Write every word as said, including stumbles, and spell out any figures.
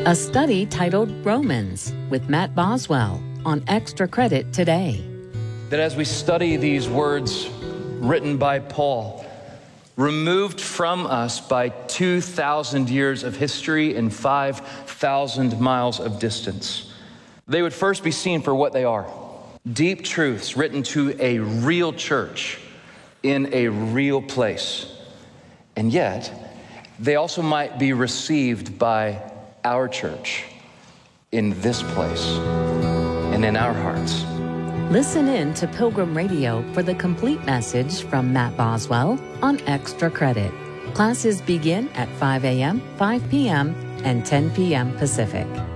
A study titled Romans with Matt Boswell on Extra Credit today. That as we study these words written by Paul, removed from us by two thousand years of history and five thousand miles of distance, they would first be seen for what they are. Deep truths written to a real church in a real place. And yet, they also might be received by our church in this place and in our hearts. Listen in to Pilgrim Radio for the complete message from Matt Boswell on Extra Credit. Classes begin at five a.m., five p.m., and ten p.m. Pacific.